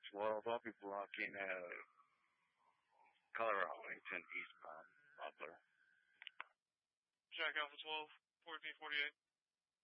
12. I'll be blocking Colorado Arlington eastbound, Butler. Jack Alpha 12, 1448.